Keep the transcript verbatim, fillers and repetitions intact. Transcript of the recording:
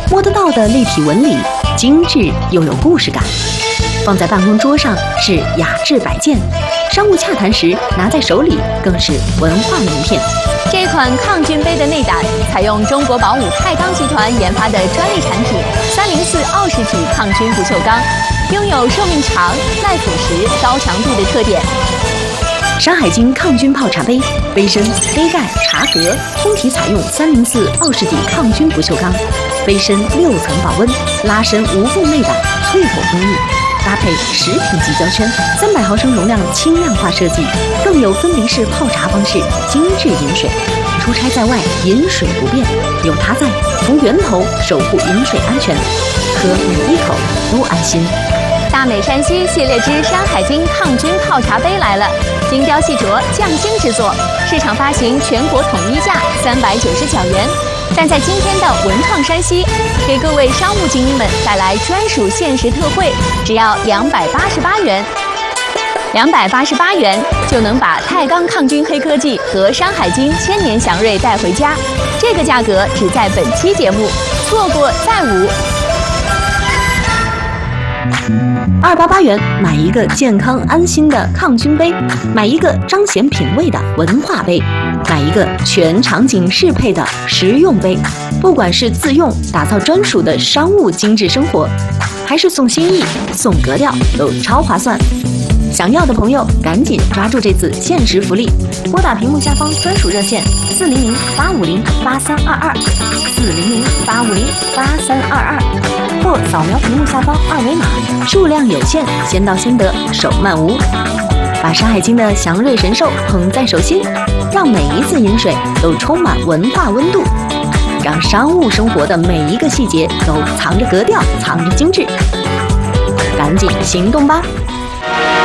摸得到的立体纹理，精致又有故事感。放在办公桌上是雅致摆件，商务洽谈时拿在手里更是文化名片。 这款抗菌杯的内胆采用中国宝武太钢集团研发的专利产品三零四奥氏体抗菌不锈钢，拥有寿命长、耐腐蚀、高强度的特点。 山海经抗菌泡茶杯，杯身、杯盖、茶格通体采用三零四奥氏体抗菌不锈钢，杯身六层保温，拉伸无缝内胆，淬火封密。搭配十品级胶圈，三百毫升容量轻量化设计，更有分离式泡茶方式，精致饮水。出差在外，饮水不变，有它在，从源头守护饮水安全，喝每一口都安心。 大美山西系列之山海经抗菌泡茶杯来了，精雕细琢，匠心制作，市场发行全国统一价三百九十九元。但在今天的文创山西，给各位商务精英们带来专属限时特惠，只要两百八十八元，两百八十八元就能把太钢抗菌黑科技和山海经千年祥瑞带回家。这个价格只在本期节目，错过再无。 二八八元买一个健康安心的抗菌杯，买一个彰显品味的文化杯，买一个全场景适配的实用杯。不管是自用打造专属的商务精致生活，还是送心意送格调，都超划算。想要的朋友赶紧抓住这次限时福利，拨打屏幕下方专属热线四零零八五零八三二二四零零八五零八三二二，或扫描屏幕下方二维码，数量有限，先到先得，手慢无。把山海经的祥瑞神兽捧在手心，让每一次饮水都充满文化温度，让商务生活的每一个细节都藏着格调，藏着精致。赶紧行动吧！